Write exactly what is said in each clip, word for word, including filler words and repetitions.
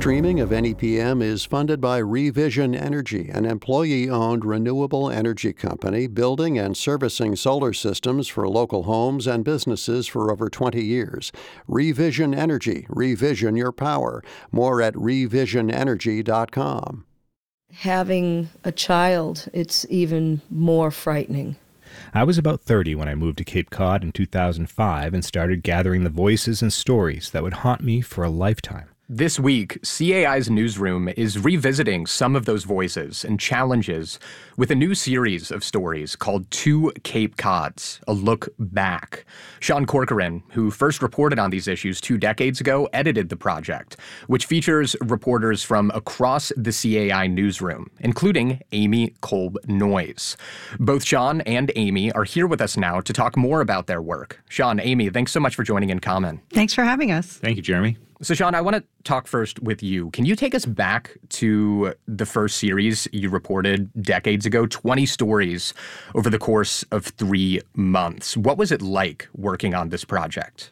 Streaming of N E P M is funded by Revision Energy, an employee-owned renewable energy company building and servicing solar systems for local homes and businesses for over twenty years. Revision Energy. Revision your power. More at revision energy dot com. Having a child, it's even more frightening. I was about thirty when I moved to Cape Cod in two thousand five and started gathering the voices and stories that would haunt me for a lifetime. This week, C A I's Newsroom is revisiting some of those voices and challenges with a new series of stories called Two Cape Cods, A Look Back. Sean Corcoran, who first reported on these issues two decades ago, edited the project, which features reporters from across the C A I Newsroom, including Amy Kolb Noyes. Both Sean and Amy are here with us now to talk more about their work. Sean, Amy, thanks so much for joining In Common. Thanks for having us. Thank you, Jeremy. So, Sean, I want to talk first with you. Can you take us back to the first series you reported decades ago, twenty stories over the course of three months? What was it like working on this project?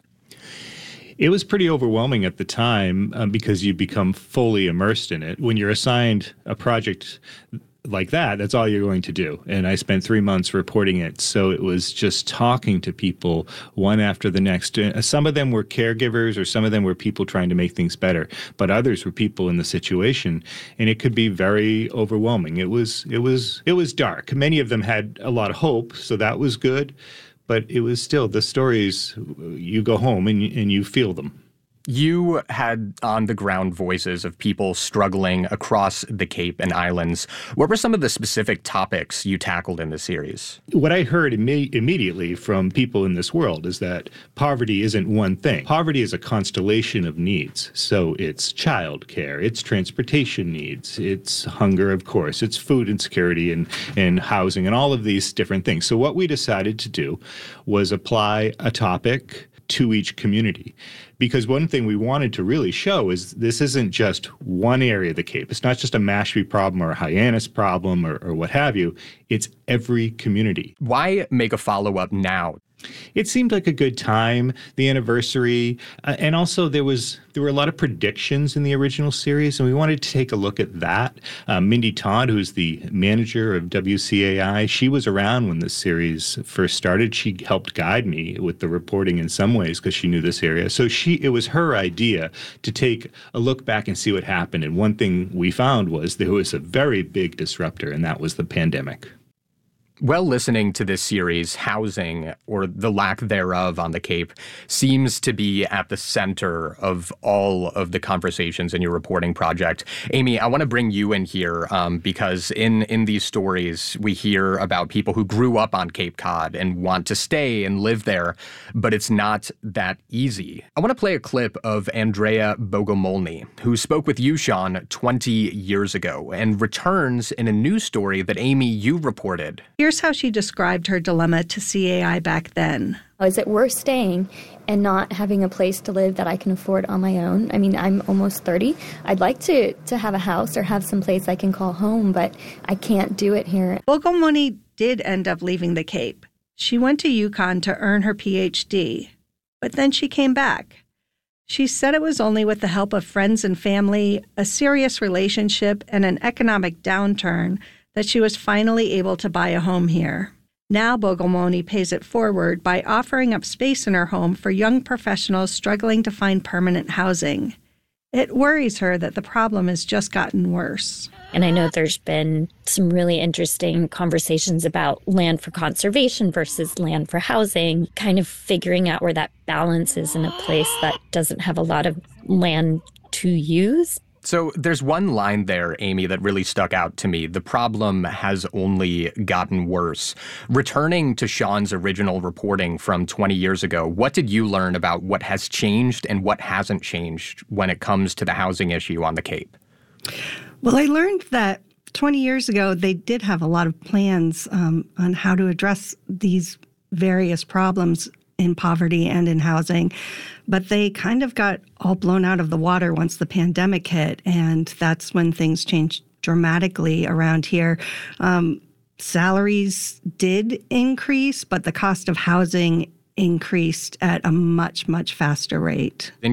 It was pretty overwhelming at the time um, because you become fully immersed in it. When you're assigned a project like that, that's all you're going to do. And I spent three months reporting it. So it was just talking to people one after the next. Some of them were caregivers or some of them were people trying to make things better, but others were people in the situation. And it could be very overwhelming. It was, it was, it was dark. Many of them had a lot of hope, so that was good. But it was still the stories, you go home and you, and you feel them. You had on-the-ground voices of people struggling across the Cape and islands. What were some of the specific topics you tackled in this series? What I heard imme- immediately from people in this world is that poverty isn't one thing. Poverty is a constellation of needs. So it's childcare, it's transportation needs, it's hunger, of course, it's food insecurity and, and housing and all of these different things. So what we decided to do was apply a topic to each community. Because one thing we wanted to really show is this isn't just one area of the Cape. It's not just a Mashpee problem or a Hyannis problem or, or what have you. It's every community. Why make a follow-up now? It seemed like a good time, the anniversary, uh, and also there was there were a lot of predictions in the original series, and we wanted to take a look at that. Uh, Mindy Todd, who's the manager of W C A I, she was around when this series first started. She helped guide me with the reporting in some ways because she knew this area. So she it was her idea to take a look back and see what happened. And one thing we found was there was a very big disruptor, and that was the pandemic. Well, listening to this series, housing, or the lack thereof on the Cape, seems to be at the center of all of the conversations in your reporting project. Amy, I want to bring you in here um, because in, in these stories, we hear about people who grew up on Cape Cod and want to stay and live there, but it's not that easy. I want to play a clip of Andrea Bogomolny, who spoke with you, Sean, twenty years ago, and returns in a news story that, Amy, you reported. Here's how she described her dilemma to C A I back then. Is it worth staying and not having a place to live that I can afford on my own? I mean, I'm almost thirty. I'd like to, to have a house or have some place I can call home, but I can't do it here. Bogomolny did end up leaving the Cape. She went to UConn to earn her P H D, but then she came back. She said it was only with the help of friends and family, a serious relationship, and an economic downturn that she was finally able to buy a home here. Now Bogomolny pays it forward by offering up space in her home for young professionals struggling to find permanent housing. It worries her that the problem has just gotten worse. And I know there's been some really interesting conversations about land for conservation versus land for housing, kind of figuring out where that balance is in a place that doesn't have a lot of land to use. So there's one line there, Amy, that really stuck out to me. The problem has only gotten worse. Returning to Sean's original reporting from twenty years ago, what did you learn about what has changed and what hasn't changed when it comes to the housing issue on the Cape? Well, I learned that twenty years ago, they did have a lot of plans um, on how to address these various problems in poverty and in housing, but they kind of got all blown out of the water once the pandemic hit, and that's when things changed dramatically around here. Um, salaries did increase, but the cost of housing increased at a much, much faster rate.